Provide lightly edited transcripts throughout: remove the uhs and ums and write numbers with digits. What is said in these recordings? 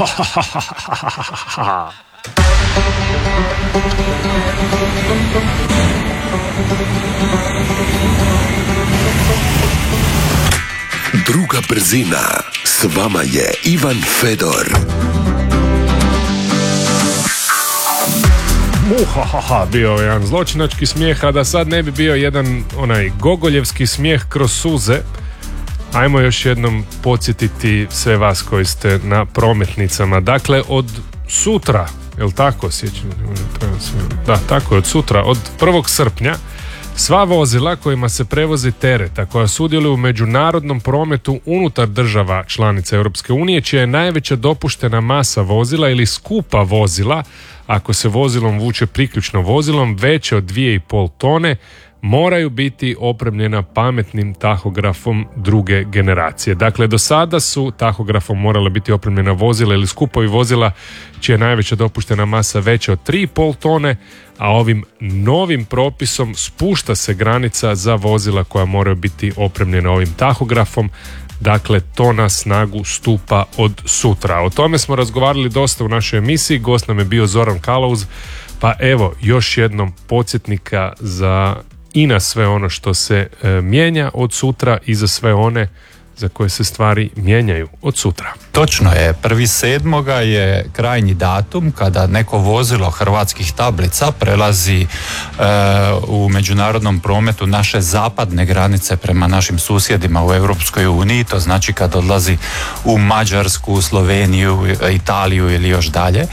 Druga brzina. S vama je Ivan Fedor. Bio je jedan zločinački smijeh, a da sad ne bi bio jedan onaj gogoljevski smijeh kroz suze, ajmo još jednom podsjetiti sve vas koji ste na prometnicama. Dakle, od sutra, jel tako, sjećam? Da, tako je, od sutra, od 1. srpnja, sva vozila kojima se prevozi tereta, koja sudjeluju u međunarodnom prometu unutar država članica Europske unije, čija je najveća dopuštena masa vozila ili skupa vozila, ako se vozilom vuče priključno vozilom, veće od 2,5 tone, moraju biti opremljena pametnim tahografom druge generacije. Dakle, do sada su tahografom morala biti opremljena vozila ili skupovi vozila čija je najveća dopuštena masa veća od 3,5 tone, a ovim novim propisom spušta se granica za vozila koja moraju biti opremljena ovim tahografom. Dakle, to na snagu stupa od sutra. O tome smo razgovarali dosta u našoj emisiji, gost nam je bio Zoran Kalauz, pa evo još jednom podsjetnika za i na sve ono što se mijenja od sutra i za sve one za koje se stvari mijenjaju od sutra. Točno je, 1.7. je krajnji datum kada neko vozilo hrvatskih tablica prelazi u međunarodnom prometu naše zapadne granice prema našim susjedima u Europskoj uniji, to znači kad odlazi u Mađarsku, Sloveniju, Italiju ili još dalje,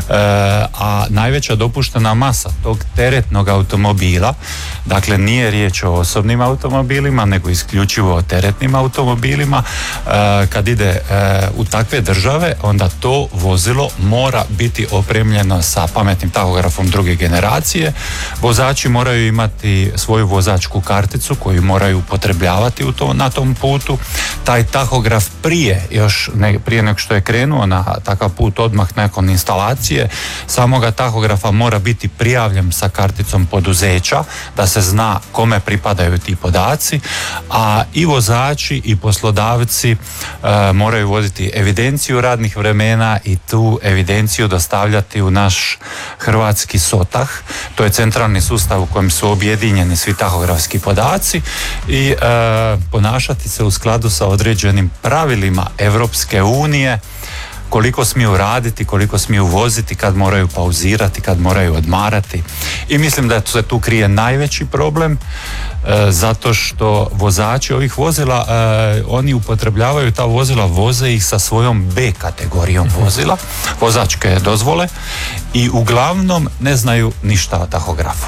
a najveća dopuštena masa tog teretnog automobila, dakle nije riječ o osobnim automobilima nego isključivo o teretnim automobilima, kad ide u takve države, onda to vozilo mora biti opremljeno sa pametnim tahografom druge generacije. Vozači moraju imati svoju vozačku karticu koju moraju upotrebljavati na tom putu. Taj tahograf prije nego što je krenuo na takav put, odmah nakon instalacije samoga tahografa mora biti prijavljen sa karticom poduzeća da se zna kome pripadaju ti podaci, a i vozači i poslodavci moraju voditi evidenciju radnih vremena i tu evidenciju dostavljati u naš hrvatski SOTAH, to je centralni sustav u kojem su objedinjeni svi tahografski podaci, i ponašati se u skladu sa određenim pravilima Europske unije, koliko smiju raditi, koliko smiju voziti, kad moraju pauzirati, kad moraju odmarati. I mislim da se tu krije najveći problem, zato što vozači ovih vozila, oni upotrebljavaju ta vozila, voze ih sa svojom B kategorijom vozila, vozačke dozvole, i uglavnom ne znaju ništa o tahografu.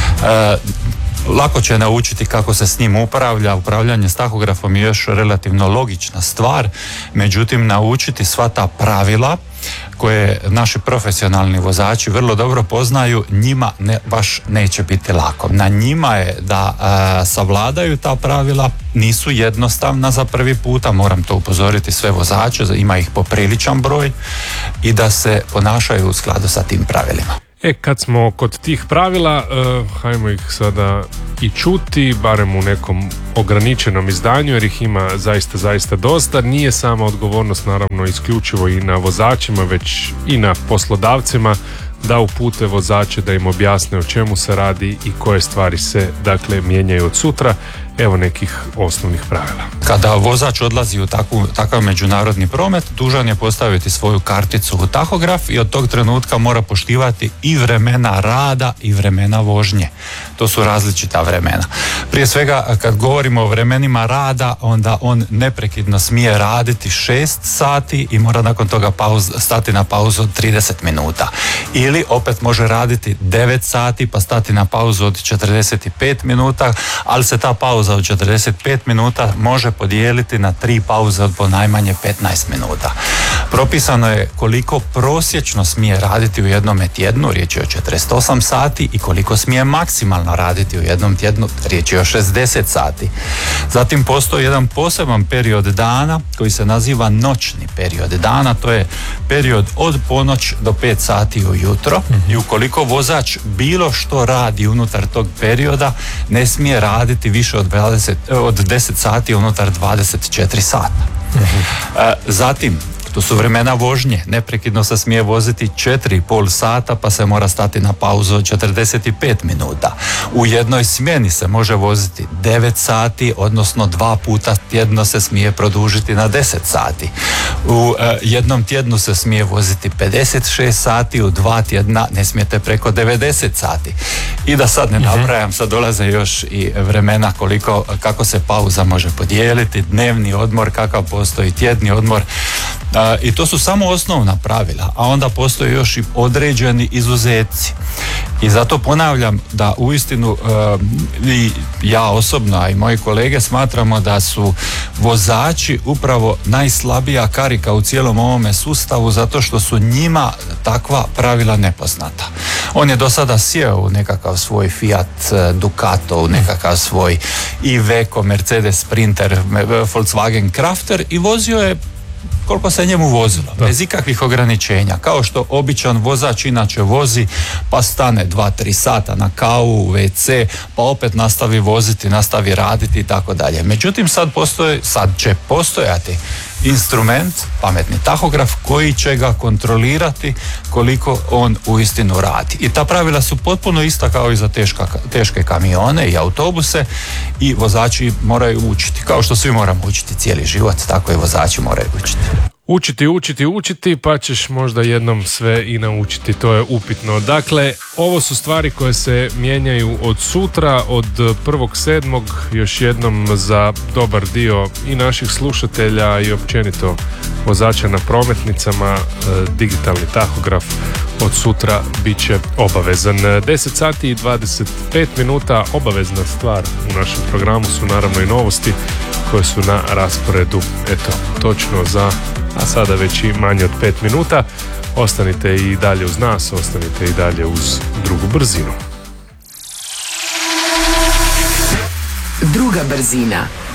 Lako će naučiti kako se s njim upravlja, upravljanje s tahografom je još relativno logična stvar, međutim naučiti sva ta pravila koje naši profesionalni vozači vrlo dobro poznaju, njima baš neće biti lako. Na njima je da savladaju ta pravila, nisu jednostavna za prvi puta, moram to upozoriti sve vozače, ima ih popriličan broj, i da se ponašaju u skladu sa tim pravilima. Kad smo kod tih pravila, hajmo ih sada i čuti, barem u nekom ograničenom izdanju, jer ih ima zaista dosta. Nije sama odgovornost naravno isključivo i na vozačima, već i na poslodavcima da upute vozače, da im objasne o čemu se radi i koje stvari se mijenjaju od sutra. Evo nekih osnovnih pravila. Kada vozač odlazi u takav međunarodni promet, dužan je postaviti svoju karticu u tahograf i od tog trenutka mora poštivati i vremena rada i vremena vožnje. To su različita vremena. Prije svega, kad govorimo o vremenima rada, onda on neprekidno smije raditi 6 sati i mora nakon toga stati na pauzu od 30 minuta. Ili opet može raditi 9 sati pa stati na pauzu od 45 minuta, ali se ta pauza od 45 minuta može podijeliti na 3 pauze od po najmanje 15 minuta. Propisano je koliko prosječno smije raditi u jednom tjednu, riječ je o 48 sati, i koliko smije maksimalno raditi u jednom tjednu, riječ je o 60 sati. Zatim postoji jedan poseban period dana koji se naziva noćni period dana, to je period od ponoć do 5 sati ujutro, i ukoliko vozač bilo što radi unutar tog perioda, ne smije raditi više od 10 sati unutar 24 sata. Zatim, To su vremena vožnje. Neprekidno se smije voziti 4,5 sata pa se mora stati na pauzu od 45 minuta. U jednoj smjeni se može voziti 9 sati, odnosno 2 puta tjedno se smije produžiti na 10 sati. U jednom tjednu se smije voziti 56 sati, u 2 tjedna ne smijete preko 90 sati. I da sad ne nabrajam, sad dolaze još i vremena kako se pauza može podijeliti, dnevni odmor, kakav postoji tjedni odmor. I to su samo osnovna pravila, a onda postoje još i određeni izuzeci. I zato ponavljam da uistinu i ja osobno, a i moji kolege smatramo da su vozači upravo najslabija karika u cijelom ovome sustavu, zato što su njima takva pravila nepoznata. On je do sada sjeo u nekakav svoj Fiat Ducato, u nekakav svoj Iveco, Mercedes Sprinter, Volkswagen Crafter i vozio je koliko se njemu vozilo, bez ikakvih ograničenja, kao što običan vozač inače vozi, pa stane 2-3 sata na kavu, u WC, pa opet nastavi voziti, nastavi raditi i tako dalje. Međutim, sad će postojati instrument, pametni tahograf, koji će ga kontrolirati koliko on uistinu radi. I ta pravila su potpuno ista kao i za teške kamione i autobuse i vozači moraju učiti. Kao što svi moramo učiti cijeli život, tako i vozači moraju učiti. Učiti, pa ćeš možda jednom sve i naučiti, to je upitno. Dakle, ovo su stvari koje se mijenjaju od sutra, od 1.7. još jednom za dobar dio i naših slušatelja i općenito vozača na prometnicama, digitalni tahograf od sutra bit će obavezan. 10 sati i 25 minuta, obavezna stvar u našem programu su naravno i novosti koje su na rasporedu, eto, točno za, a sada već i manje od 5 minuta. Ostanite i dalje uz nas, ostanite i dalje uz drugu brzinu. Druga brzina.